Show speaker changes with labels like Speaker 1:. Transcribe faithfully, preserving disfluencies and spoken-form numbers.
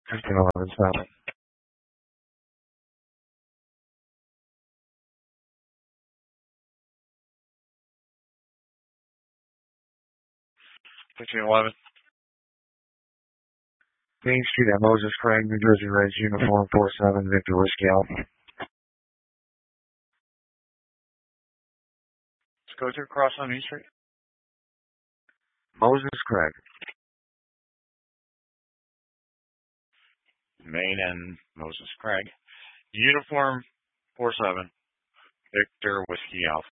Speaker 1: fifteen eleven seven. fifteen eleven. Main Street at Moses Craig, New Jersey, Reds, uniform four seven, Victor Whiskey Alpha. Let's go to across on Main Street. Moses Craig. Main and Moses Craig. Uniform four seven, Victor Whiskey Alpha.